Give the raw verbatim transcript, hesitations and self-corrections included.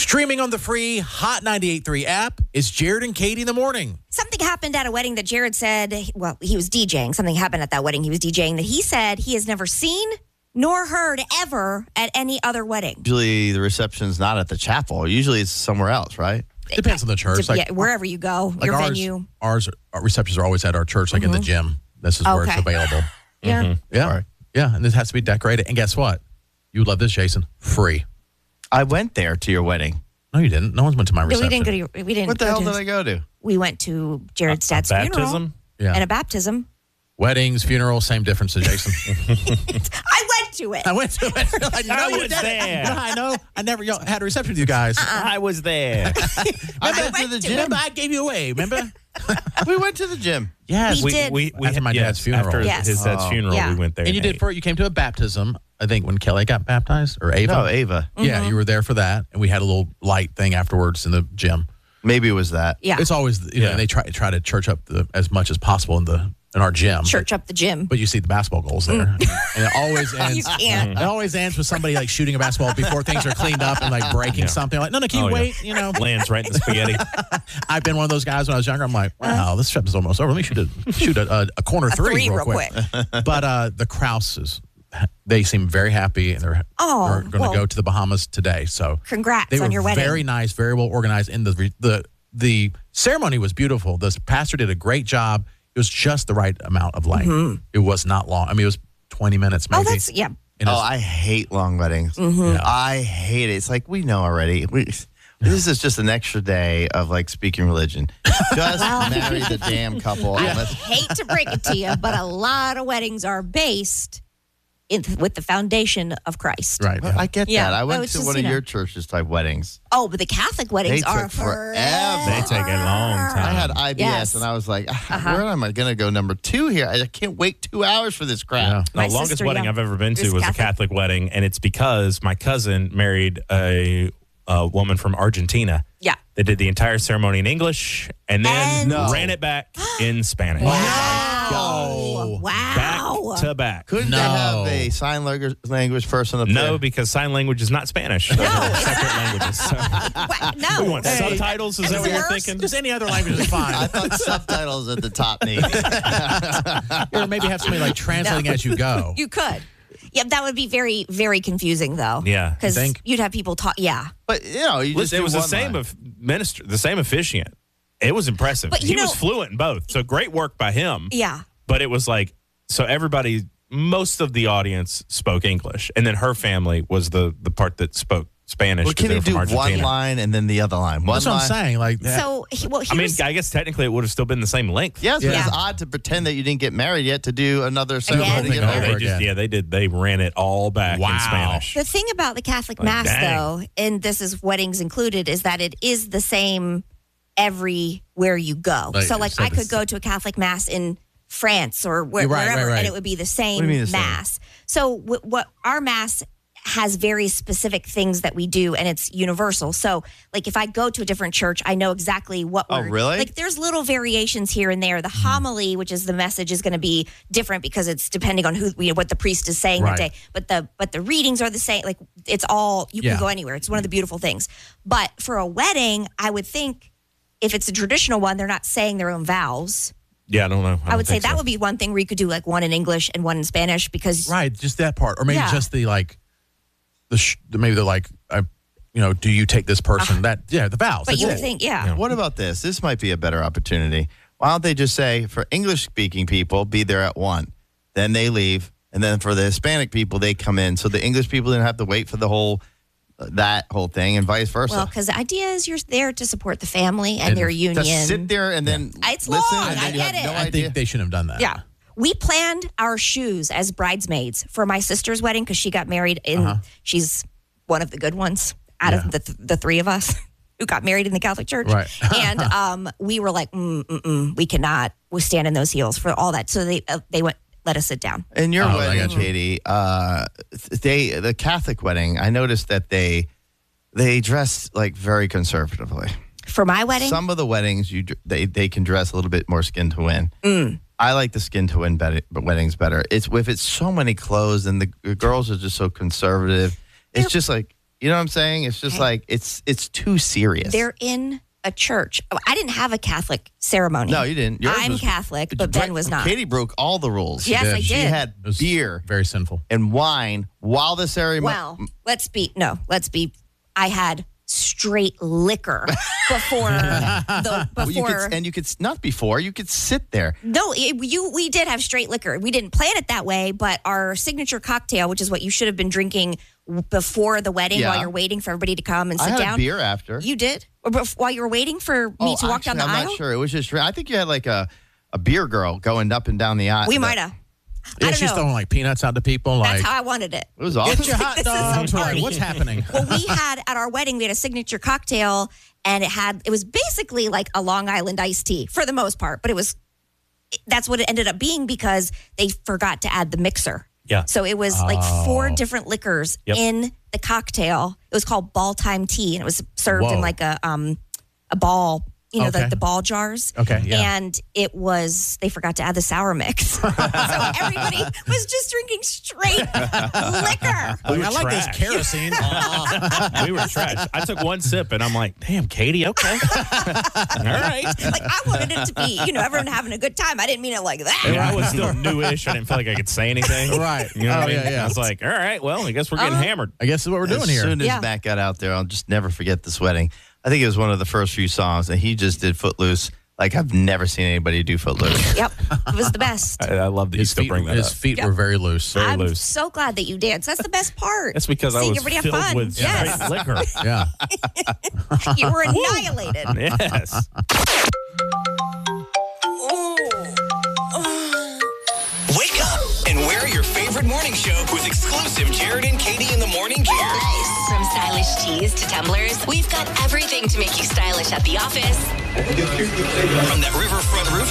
Streaming on the free Hot ninety-eight point three app is Jared and Katie in the morning. Something happened at a wedding that Jared said, well, he was DJing. Something happened at that wedding he was DJing that he said he has never seen nor heard ever at any other wedding. Usually the reception's not at the chapel. Usually it's somewhere else, right? Depends on the church. Yeah, Like, wherever you go, like your ours, venue. Ours, our receptions are always at our church, like in the gym. This is where it's Okay. available. Yeah. Mm-hmm. Yeah. Sorry. Yeah, and it has to be decorated. And guess what? You would love this, Jason. Free. I went there to your wedding. No, you didn't. No one's went to my No, reception. we didn't go to your, we didn't What the go hell to did his- I go to? We went to Jared's A- a dad's funeral baptism? Yeah. and a baptism. Weddings, funerals, same difference to Jason. I went to it. I went to it. I, know I you was did it. there. No, I know. I never y'all had a reception with you guys. I was there. I went to the gym. Remember, I gave you away. Remember? We went to the gym. Yes. We did. We, we After my yes, dad's funeral. After Yes. his dad's Oh. funeral, Yeah. we went there. And you did ate. for you came to a baptism. I think when Kelly got baptized or Ava. No, Ava. Yeah, you were there for that, and we had a little light thing afterwards in the gym. Maybe it was that. Yeah. It's always you know Yeah. they try try to church up the, as much as possible in the in our gym. Church up the gym. But you see the basketball goals there, and it always ends. You can't. It always ends with somebody like shooting a basketball before things are cleaned up and like breaking Yeah. something. Like, no, no, can you Oh, yeah. wait? You know, Lands right in the spaghetti. I've been one of those guys when I was younger. I'm like, wow, this trip is almost over. Let me shoot a shoot a, a, a corner A three, three real, real quick. But uh, the Krauses, they seem very happy, and they're Oh, they're going to well. go to the Bahamas today. So Congrats they on were your wedding. very nice, very well organized. And the the the ceremony was beautiful. The pastor did a great job. It was just the right amount of length. It was not long. I mean, it was twenty minutes maybe. Oh, that's, yeah. And Oh, it's- I hate long weddings. Yeah. I hate it. It's like we know already. We, this is just an extra day of like speaking religion. Just marry the damn couple. I Let's- hate to break it to you, but a lot of weddings are based in, with the foundation of Christ. right. Well, I get Yeah. that. I Oh, went it's to just, one you of know. your church's type weddings. Oh, but the Catholic weddings They are took forever. They take a long time. I had I B S Yes. and I was like, ah, where am I going to go number two here? I can't wait two hours for this crap. Yeah. The My longest sister, wedding yeah, I've ever been to is was Catholic. a Catholic wedding, and it's because my cousin married a, a woman from Argentina. Yeah. They did the entire ceremony in English and then And- No. ran it back in Spanish. Wow. Wow. Back to back. Couldn't No. they have a sign language, language person up No, there? because sign language is not Spanish. Those are separate languages. So. What? No. We want Hey. subtitles? Is Is that what it you're worse? thinking? Just any other language is I fine. thought subtitles at the top, maybe. Or maybe have somebody like translating No. as you go. You could. Yeah, that would be very, very confusing, though. Yeah. Because You think? you'd have people talk. Yeah. But, you know, you just Listen, it do was the one same line. of minister, the same officiant. It was impressive. But, you he know- was fluent in both. So great work by him. Yeah. But it was like, so everybody, most of the audience spoke English. And then her family was the, the part that spoke Spanish. Well, 'cause can they you were from do one Argentina. line and then the other line? One That's what I'm line. saying. Like, So, he, well, I mean, here's, I guess technically it would have still been the same length. Yes, but Yeah. it's odd to pretend that you didn't get married yet to do another ceremony to Again? get No, No, married. they just, again. yeah, they did. They ran it all back Wow. in Spanish. the thing about the Catholic Like, Mass, dang. though, and this is weddings included, is that it is the same everywhere you go. Like, so, like, so I could this- go to a Catholic Mass in France or where, Right, right, wherever, right. and it would be the same What do you mean the same? Mass. So, w- what our Mass has very specific things that we do, and it's universal. So, like, if I go to a different church, I know exactly what Oh, we're really? like. There's little variations here and there. The Mm-hmm. homily, which is the message, is going to be different because it's depending on who, you know, what the priest is saying Right. that day. But the but the readings are the same. Like, it's all you Yeah. can go anywhere. It's one of the beautiful things. But for a wedding, I would think if it's a traditional one, they're not saying their own vows. Yeah, I don't know. I, would say that would be one thing where you could do like one in English and one in Spanish because right, just that part, or maybe Yeah. just the like, the sh- maybe the like, I, you know, do you take this person? that yeah, the vows. But That's you it. would think, yeah. What about this? This might be a better opportunity. Why don't they just say for English speaking people, be there at one, then they leave, and then for the Hispanic people, they come in. So the English people didn't have to wait for the whole that whole thing, and vice versa. Well, because the idea is you're there to support the family and, And their to union. sit there and then It's listen, long, and then I you get have it. no I idea. think they should have done that. Yeah. We planned our shoes as bridesmaids for my sister's wedding because she got married in, Uh-huh. she's one of the good ones out Yeah. of the, th- the three of us who got married in the Catholic Church. Right. and um, we were like, mm, mm, mm, we cannot stand in those heels for all that. So they uh, they went, let us sit down. In your Oh, I wedding, got you. Katie, uh, they the Catholic wedding, I noticed that they they dressed like very conservatively. For my wedding, Some of the weddings, you dr- they they can dress a little bit more skin to win. Mm. I like the skin to win bet- but weddings better. It's if it's so many clothes and the, the girls are just so conservative. It's They're- just like You know what I'm saying? It's just like it's it's too serious. They're in a church. Oh, I didn't have a Catholic ceremony. No, you didn't. Yours I'm was- Catholic, but Ben was not. Katie broke all the rules. Yes, did. I She did. had It was beer very sinful. and wine while the ceremony. Well, let's be no, let's be. I had straight liquor before the Well, you before. could, and you could not before you could sit there. No, it, you we did have straight liquor. We didn't plan it that way, but our signature cocktail, which is what you should have been drinking before the wedding Yeah. while you're waiting for everybody to come and I sit had down. a beer after. You did, or bef- while you were waiting for me oh, to walk actually, down the I'm aisle. not sure. It was just. I think you had like a a beer girl going up and down the aisle. We The- might have. Yeah, I don't she's know. throwing like peanuts out to people. That's Like, how I wanted it. It was awesome. get your hot This is dogs. a We're like, party. what's happening? Well, we had at our wedding, we had a signature cocktail, and it had it was basically like a Long Island iced tea for the most part, but it was that's what it ended up being because they forgot to add the mixer. Yeah. So it was like four different liquors Yep. in the cocktail. It was called ball time tea, and it was served in Whoa. like a um a ball, you know, Okay. like the ball jars. Okay, yeah. And it was they forgot to add the sour mix, so everybody was just drinking straight liquor. We were I like this trash. kerosene. We were trash. I took one sip and I'm like, damn, Katie, okay. All right. Like I wanted it to be, you know, everyone having a good time. I didn't mean it like that. And I was still newish. I didn't feel like I could say anything. Right. You know what Oh, I mean? yeah, yeah. I was like, all right, well, I guess we're getting Uh-huh. hammered. I guess that's what we're doing as here. soon as Yeah. Matt got out there, I'll just never forget this wedding. I think it was one of the first few songs, and he just did Footloose like I've never seen anybody do Footloose. Yep, it was the best. I, I love that you His still feet, bring that his up. feet Yep. were very loose. Very I'm loose. so glad that you danced. That's the best part. That's because I Seeing was everybody have filled fun. with Yes. straight liquor. Yeah. You were annihilated. Yes. Wake up and wear your favorite morning show with exclusive Jared and Katie in the morning gear. Nice. From stylish tees to tumblers, we've got everything to make you stylish at the office. From that riverfront roof